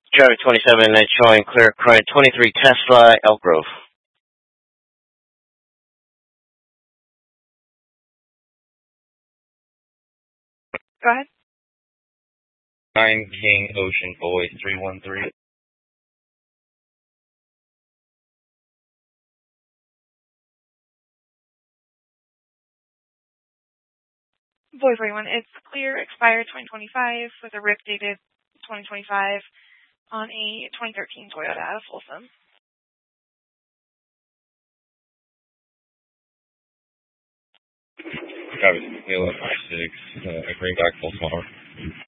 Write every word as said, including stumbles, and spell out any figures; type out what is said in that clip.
Driver twenty-seven, night showing clear current twenty-three Tesla, Elk Grove. Go ahead. nine King Ocean Boy three one three. Boy forty-one, it's clear, expired twenty twenty-five, with a R I P dated twenty twenty-five on a twenty thirteen Toyota out of Folsom. Travis Kilo five six, uh, bring back full tomorrow.